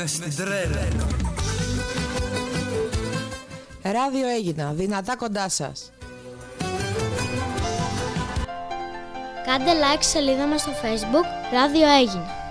Μες στην τρέλα. Ράδιο Έγινα, δυνατά κοντά σας. Κάντε like στη σελίδα μας στο Facebook Ράδιο Έγινα.